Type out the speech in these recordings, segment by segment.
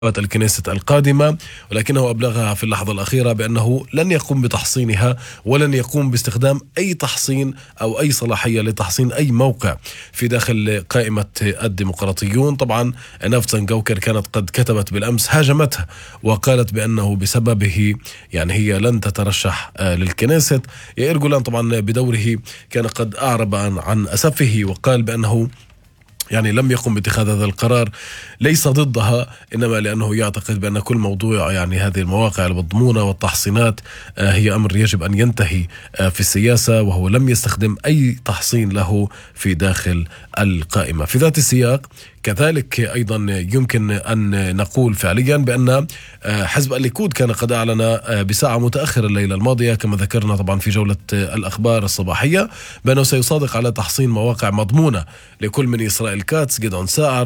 الكنيسة القادمة، ولكنه أبلغها في اللحظة الأخيرة بأنه لن يقوم بتحصينها ولن يقوم باستخدام أي تحصين أو أي صلاحية لتحصين أي موقع في داخل قائمة الديمقراطيون. طبعا نافت جوكر كانت قد كتبت بالأمس هاجمتها وقالت بأنه بسببه يعني هي لن تترشح للكنيسة. يائير جولان طبعا بدوره كان قد أعرب عن أسفه وقال بأنه يعني لم يقم باتخاذ هذا القرار ليس ضدها، إنما لأنه يعتقد بأن كل موضوع يعني هذه المواقع المضمونة والتحصينات هي أمر يجب أن ينتهي في السياسة، وهو لم يستخدم أي تحصين له في داخل القائمة. في ذات السياق كذلك أيضا يمكن أن نقول فعليا بأن حزب الليكود كان قد أعلن بساعة متأخرة الليلة الماضية كما ذكرنا طبعا في جولة الأخبار الصباحية بأنه سيصادق على تحصين مواقع مضمونة لكل من إسرائيل كاتس، جدعون ساعر،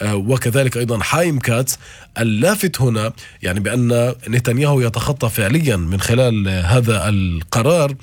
وكذلك أيضا حايم كاتس. اللافت هنا يعني بأن نتنياهو يتخطى فعليا من خلال هذا القرار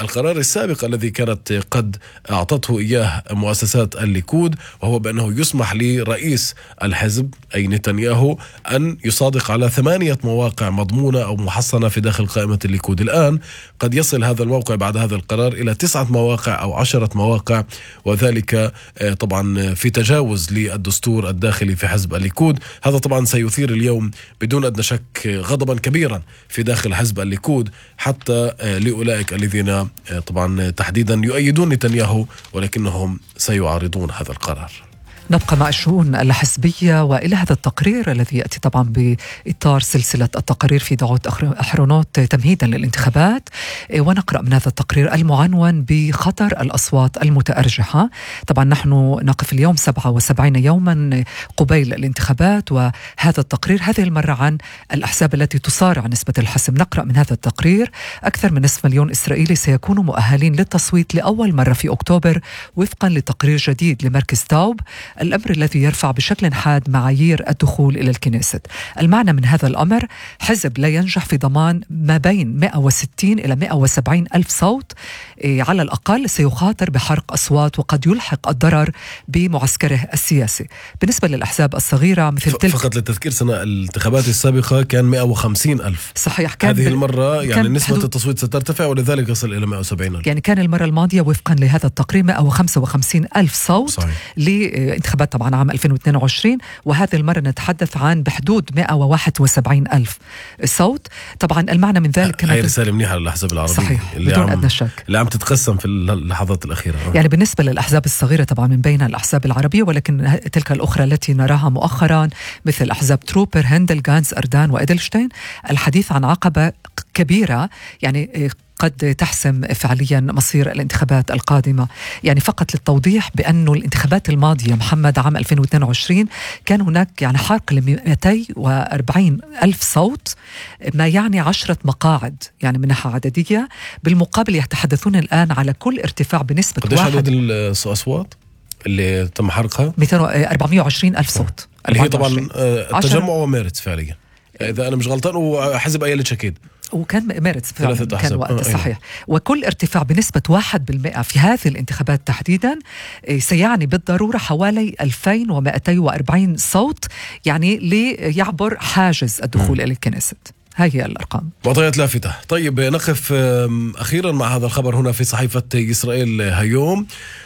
السابق الذي كانت قد أعطته إياه مؤسسات الليكود، وهو بأنه يسمح لرئيس الحزب أي نتنياهو أن يصادق على 8 مواقع مضمونة أو محصنة في داخل قائمة الليكود. الآن قد يصل هذا الموقع بعد هذا القرار إلى 9 مواقع أو 10 مواقع، وذلك طبعا في تجاوز للدستور الداخلي في حزب الليكود. هذا طبعا سيثير اليوم بدون أدنى شك غضبا كبيرا في داخل حزب الليكود، حتى لأولئك الذين طبعا تحديدا يؤيدون نتنياهو ولكنهم سيعارضون هذا القرار. نبقى مع الشؤون الحزبية وإلى هذا التقرير الذي يأتي طبعا بإطار سلسلة التقارير في دعوة أحرونوت تمهيدا للانتخابات، ونقرأ من هذا التقرير المعنون بخطر الأصوات المتأرجحة. طبعا نحن نقف اليوم 77 يوما قبيل الانتخابات، وهذا التقرير هذه المرة عن الأحزاب التي تصارع نسبة الحسم. نقرأ من هذا التقرير: أكثر من نصف مليون إسرائيلي سيكونوا مؤهلين للتصويت لأول مرة في أكتوبر وفقا لتقرير جديد لمركز تاوب، الأمر الذي يرفع بشكل حاد معايير الدخول إلى الكنيسة. المعنى من هذا الأمر: حزب لا ينجح في ضمان ما بين 160 إلى 170 ألف صوت على الأقل سيخاطر بحرق أصوات وقد يلحق الضرر بمعسكره السياسي. بالنسبة للأحزاب الصغيرة مثل تلك، فقط للتذكير سنة الانتخابات السابقة كان 150 ألف. صحيح. هذه المرة يعني نسبة التصويت سترتفع ولذلك يصل إلى 170 ألف. يعني كان المرة الماضية وفقا لهذا التقرير 155 ألف صوت لانتخابات طبعا عام 2022، وهذه المرة نتحدث عن بحدود 171 ألف صوت. طبعا المعنى من ذلك هي رسالة منيحة للأحزاب العربية. صحيح، بدون أدنى شك اللي عم تتقسم في اللحظات الأخيرة. يعني بالنسبة للأحزاب الصغيرة طبعا من بين الأحزاب العربية، ولكن تلك الأخرى التي نراها مؤخرا مثل أحزاب تروبر، هندل، غانز، أردان وإدلشتين، الحديث عن عقبة كبيرة يعني قد تحسم فعليا مصير الانتخابات القادمة. يعني فقط للتوضيح بأنه الانتخابات الماضية محمد عام 2022 كان هناك يعني حرق ل 240 ألف صوت، ما يعني 10 مقاعد يعني من ناحية عددية. بالمقابل يتحدثون الآن على كل ارتفاع بنسبة قديش عدد الأصوات اللي تم حرقها؟ 420 ألف صوت. اللي هي طبعا التجمع وميرتس فعليا إذا أنا مش غلطان، وحزب أيلة شكيد، وكان ميرتس كان وقت صحيح. وكل ارتفاع بنسبة 1% في هذه الانتخابات تحديدا سيعني بالضرورة حوالي 2240 صوت يعني ليعبر حاجز الدخول إلى الكنيسة. هذه الأرقام. معطيات لافتة. طيب نقف أخيرا مع هذا الخبر هنا في صحيفة إسرائيل هيوم.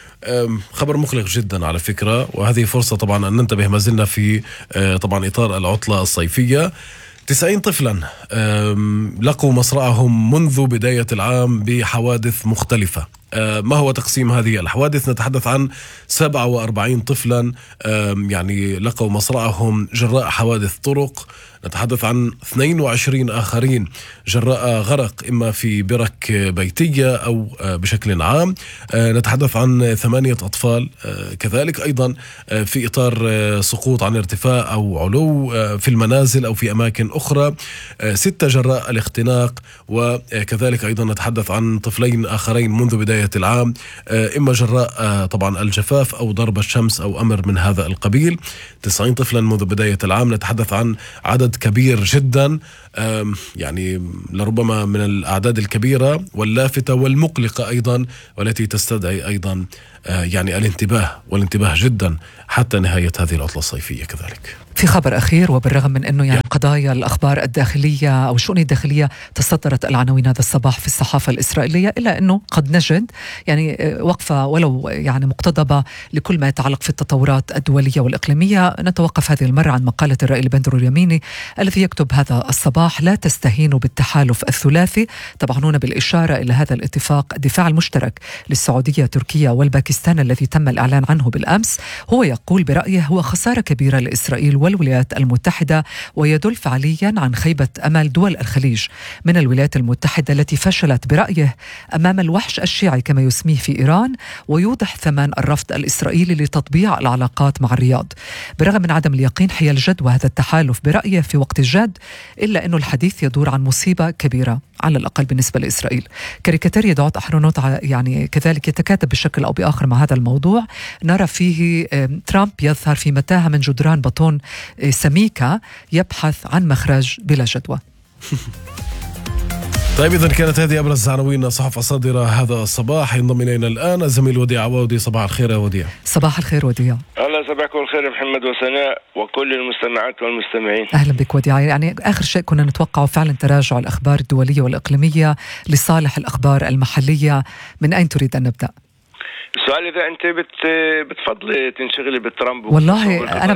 خبر مقلق جدا على فكرة، وهذه فرصة طبعا أن ننتبه. ما زلنا في طبعا إطار العطلة الصيفية. 90 طفلا لقوا مصرعهم منذ بداية العام بحوادث مختلفة. ما هو تقسيم هذه الحوادث؟ نتحدث عن 47 طفلا يعني لقوا مصرعهم جراء حوادث طرق، نتحدث عن 22 آخرين جراء غرق إما في برك بيتية أو بشكل عام، نتحدث عن 8 أطفال كذلك أيضا في إطار سقوط عن ارتفاع أو علو في المنازل أو في أماكن أخرى، 6 جراء الاختناق، وكذلك أيضا نتحدث عن طفلين آخرين منذ بداية العام إما جراء طبعا الجفاف أو ضرب الشمس أو أمر من هذا القبيل. 90 طفلا منذ بداية العام. نتحدث عن عدد عدد كبير جدا، يعني لربما من الأعداد الكبيرة واللافتة والمقلقة أيضا، والتي تستدعي أيضا يعني والانتباه جدا حتى نهاية هذه العطلة الصيفية. كذلك في خبر أخير، وبالرغم من أنه يعني قضايا الأخبار الداخلية أو الشؤون الداخلية تصدرت العناوين هذا الصباح في الصحافة الإسرائيلية، إلا أنه قد نجد يعني وقفة ولو يعني مقتضبة لكل ما يتعلق في التطورات الدولية والإقليمية. نتوقف هذه المرة عن مقالة الرائي بندر اليميني الذي يكتب هذا الصباح: لا تستهينوا بالتحالف الثلاثي. طبعا هنا بالإشارة إلى هذا الاتفاق الدفاع المشترك للسعودية تركيا والباكستان الذي تم الإعلان عنه بالأمس. هو يقول برأيه هو خسارة كبيرة لإسرائيل والولايات المتحدة، ويدل فعليا عن خيبة أمل دول الخليج من الولايات المتحدة التي فشلت برأيه أمام الوحش الشيعي كما يسميه في إيران، ويوضح ثمن الرفض الإسرائيلي لتطبيع العلاقات مع الرياض. برغم من عدم اليقين حيال الجد وهذا التحالف برأيه في وقت الجد، إلا أنه الحديث يدور عن مصيبة كبيرة على الأقل بالنسبة لإسرائيل. كاريكاتير يدعوت أحرونوت يعني كذلك يتكاتب بشكل أو بآخر مع هذا الموضوع. نرى فيه ترامب يظهر في متاهة من جدران بطون سميكة يبحث عن مخرج بلا جدوى. طيب إذن كانت هذه أبرز عناوين صحف الصادرة هذا الصباح. ينضم إلينا الآن الزميل وديع عواودي. صباح الخير يا وديع. صباح الخير وديع. الله صباحكم الخير محمد وسناء وكل المستمعات والمستمعين. أهلا بك وديع. يعني آخر شيء كنا نتوقعه فعلا تراجع الأخبار الدولية والإقليمية لصالح الأخبار المحلية. من أين تريد أن نبدأ؟ السؤال إذا أنت بتفضلي تنشغلي بترامب. والله أنا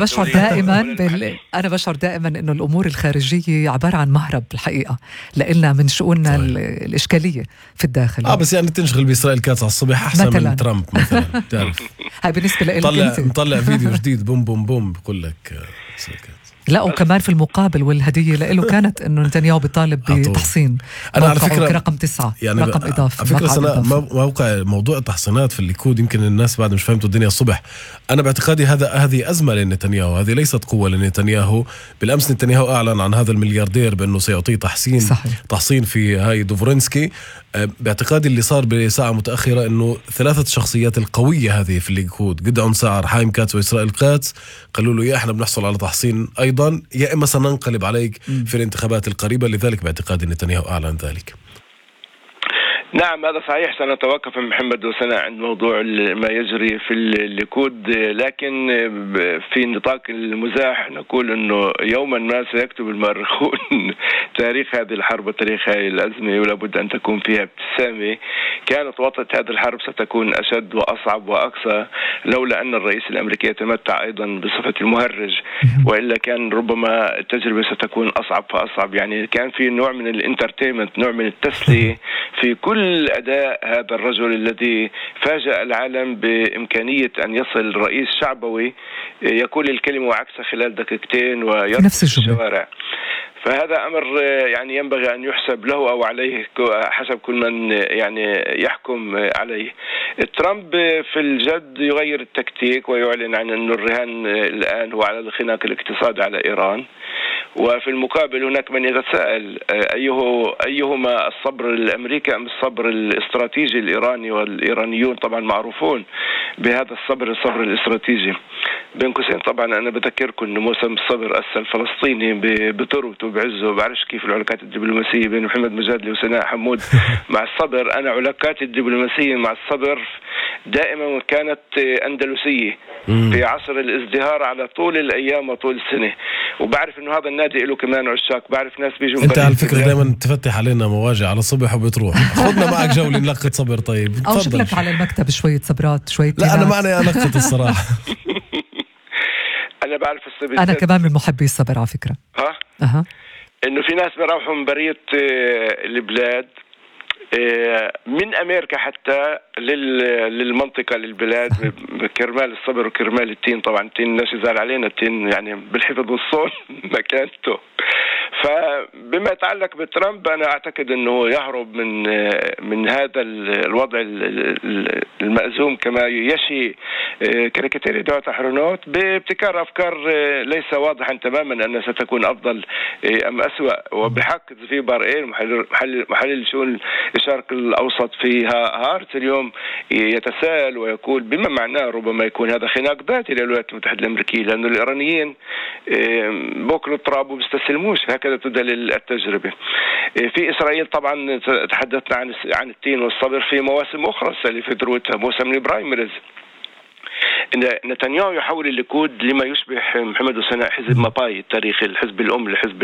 بشعر دائما إنه الأمور الخارجية عبارة عن مهرب الحقيقة لإلنا من شؤوننا الإشكالية في الداخل. بس يعني تنشغل بإسرائيل كاتس على الصبح أحسن مثلاً. من ترامب مثلا تعرف. هاي بالنسبة لك نطلع فيديو جديد بوم بوم بوم بقول لك لا، وكمان في المقابل والهدية له كانت إنه نتنياهو بيطالب بتحصين. أنا على فكرة رقم 9 يعني رقم إضافي. على فكرة موضوع التحصينات في الليكود يمكن الناس بعد مش فهمتوا الدنيا الصبح. أنا باعتقادي هذه أزمة لنتنياهو، هذه ليست قوة لنتنياهو. بالأمس نتنياهو أعلن عن هذا الملياردير بأنه سيعطيه تحصين في هاي دوفرينسكي. باعتقادي اللي صار بساعة متأخرة إنه 3 شخصيات القوية هذه في الليكود قدعوا سعر حايم كاتس وإسرائيل كاتس قالوا له يا إحنا بنحصل على تحصين أيضا، يا إما سننقلب عليك في الانتخابات القريبة. لذلك باعتقادي نتنياهو أعلن ذلك. نعم هذا صحيح. سنتوقف محمد وسنة عند موضوع ما يجري في الليكود، لكن في نطاق المزاح نقول أنه يوما ما سيكتب المؤرخون تاريخ هذه الحرب وتاريخ هذه الأزمة، ولا بد أن تكون فيها ابتسامة. كانت وطأة هذه الحرب ستكون أشد وأصعب وأقسى لولا أن الرئيس الأمريكي يتمتع أيضا بصفة المهرج، وإلا كان ربما التجربة ستكون أصعب فأصعب. يعني كان في نوع من الانترتينمنت، نوع من التسلية في كل أداء هذا الرجل الذي فاجأ العالم بإمكانية أن يصل رئيس شعبوي يقول الكلمة وعكسها خلال دقيقتين ويرقص في الشوارع. فهذا أمر يعني ينبغي أن يحسب له أو عليه حسب كل من يعني يحكم عليه. ترامب في الجد يغير التكتيك ويعلن عن أن الرهان الآن هو على الخناق الاقتصادي على إيران، وفي المقابل هناك من يتساءل أيهما الصبر الأمريكي أم الصبر الاستراتيجي الإيراني، والإيرانيون طبعا معروفون بهذا الصبر الاستراتيجي. بين قوسين طبعا أنا بذكركم أنه موسم الصبر أسى الفلسطيني بثروته وبعزه. بعرفش كيف العلاقات الدبلوماسية بين محمد مجادلي وسناء حمود مع الصبر. أنا علاقاتي الدبلوماسية مع الصبر دائما كانت أندلسية في عصر الازدهار على طول الأيام وطول السنة. وبعرف إنه هذا النادي له كمان عشاق، بعرف ناس بيجوا. أنت على فكرة دائما تفتح علينا مواجع على الصبح وبتروح. خذنا معك جولة نلقط صبر. طيب أو شكلك على المكتب شوية صبرات شوية. لا أنا معني ألقط الصراحة. أنا بعرف الصبر. أنا كمان من محبي الصبر على فكرة. إنه في ناس بيروحوا من برية البلاد من أمريكا حتى للمنطقة للبلاد كرمال الصبر وكرمال التين. طبعا التين الناس يزال علينا، التين يعني بالحفظ والصون مكانته. فبما يتعلق بترامب أنا أعتقد أنه يهرب من هذا الوضع المأزوم كما يشي كاريكاتير دعوة أحرنوت بابتكار أفكار ليس واضحا تماما أنها ستكون أفضل أم أسوأ. وبحق في بارئين محلل شؤون الشرق الأوسط في هارت اليوم يتساءل ويقول بما معناه ربما يكون هذا خناق ذاتي للولايات المتحدة الأمريكية، لأن الإيرانيين بوكلوا التراب وبيستسلموش، هكذا تدلل التجربة. في إسرائيل طبعا تحدثنا عن التين والصبر في مواسم أخرى اللي في ذروتها موسم البرايمريز. نتنياهو يحول الليكود لما يشبه محمد وسناء حزب ماباي التاريخي، الحزب الأم لحزب